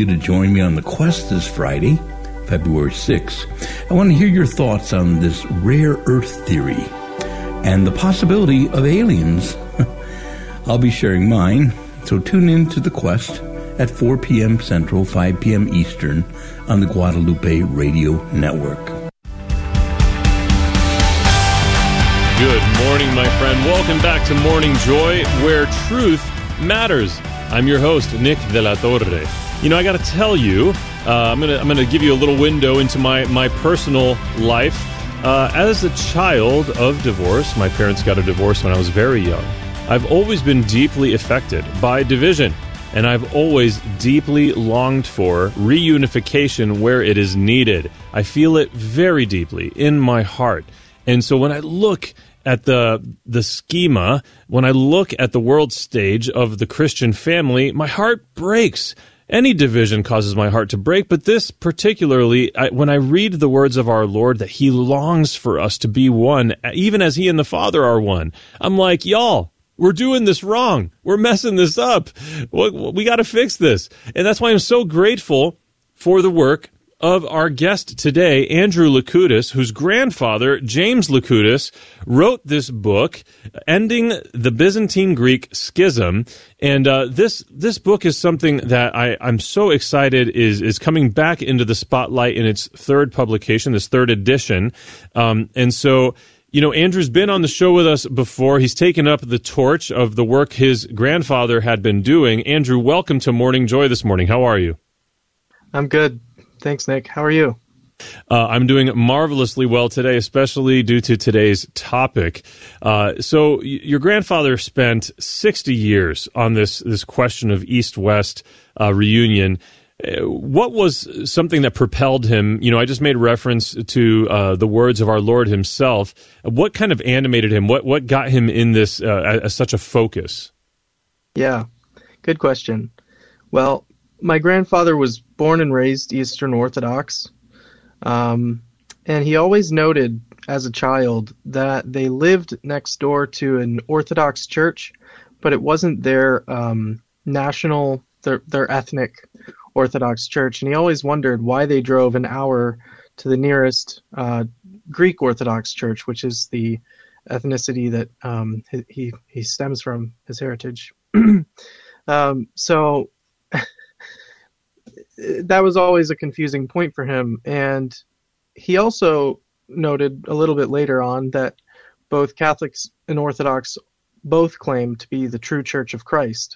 you to join me on the quest this Friday, February 6th. I want to hear your thoughts on this rare earth theory and the possibility of aliens. I'll be sharing mine, so tune in to the quest at 4 p.m. Central, 5 p.m. Eastern on the Guadalupe Radio Network. Good morning, my friend. Welcome back to Morning Joy, where truth matters. I'm your host, Nick De La Torre. You know, I got to tell you, I'm gonna give you a little window into my personal life. As a child of divorce, my parents got a divorce when I was very young. I've always been deeply affected by division, and I've always deeply longed for reunification where it is needed. I feel it very deeply in my heart. And so when I look at the schema, when I look at the world stage of the Christian family, my heart breaks. Any division causes my heart to break, but this particularly, when I read the words of our Lord that he longs for us to be one, even as he and the Father are one, I'm like, y'all, we're doing this wrong. We're messing this up. We got to fix this. And that's why I'm so grateful for the work of our guest today, Andrew Loukoutis, whose grandfather, James Loukoutis, wrote this book, Ending the Byzantine Greek Schism. And this book is something that I'm so excited is coming back into the spotlight in its third publication, this third edition. And so, you know, Andrew's been on the show with us before. He's taken up the torch of the work his grandfather had been doing. Andrew, welcome to Morning Joy this morning. How are you? I'm good. Thanks, Nick. How are you? I'm doing marvelously well today, especially due to today's topic. So your grandfather spent 60 years on this question of East-West reunion. What was something that propelled him? You know, I just made reference to the words of our Lord himself. What kind of animated him? What got him in this as such a focus? Yeah, good question. Well, my grandfather was born and raised Eastern Orthodox, and he always noted as a child that they lived next door to an Orthodox church, but it wasn't their national, their ethnic Orthodox church, and he always wondered why they drove an hour to the nearest Greek Orthodox church, which is the ethnicity that he stems from, his heritage. So that was always a confusing point for him. And he also noted a little bit later on that both Catholics and Orthodox both claim to be the true Church of Christ.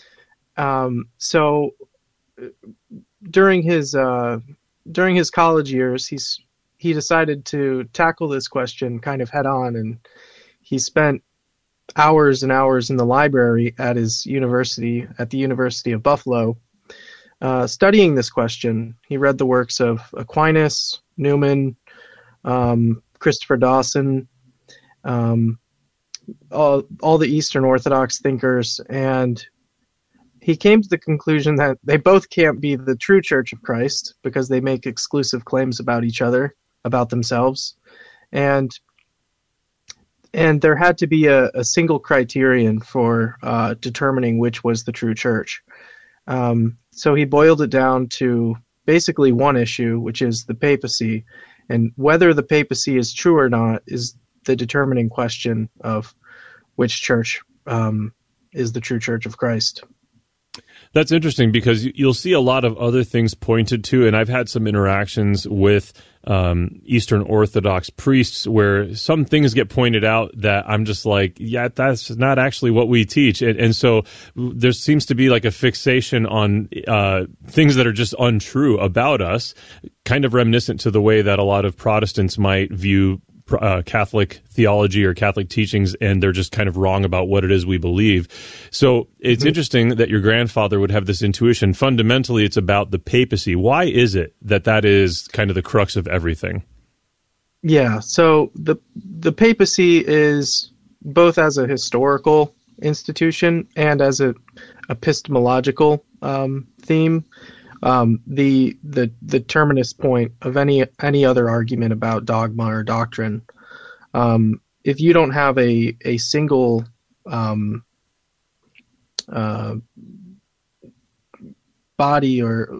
So during his college years, he decided to tackle this question kind of head on, and he spent hours and hours in the library at his university, at the University of Buffalo, studying this question. He read the works of Aquinas, Newman, Christopher Dawson, all the Eastern Orthodox thinkers, and he came to the conclusion that they both can't be the true Church of Christ because they make exclusive claims about each other, about themselves, and there had to be a single criterion for determining which was the true church. So he boiled it down to basically one issue, which is the papacy, and whether the papacy is true or not is the determining question of which church is the true Church of Christ. That's interesting because you'll see a lot of other things pointed to, and I've had some interactions with Eastern Orthodox priests where some things get pointed out that I'm just like, yeah, that's not actually what we teach. And so there seems to be like a fixation on things that are just untrue about us, kind of reminiscent to the way that a lot of Protestants might view Catholic theology or Catholic teachings, and they're just kind of wrong about what it is we believe. So it's interesting that your grandfather would have this intuition. Fundamentally, it's about the papacy. Why is it that is kind of the crux of everything? Yeah, so the papacy is both as a historical institution and as a epistemological theme. The terminus point of any other argument about dogma or doctrine. If you don't have a single body or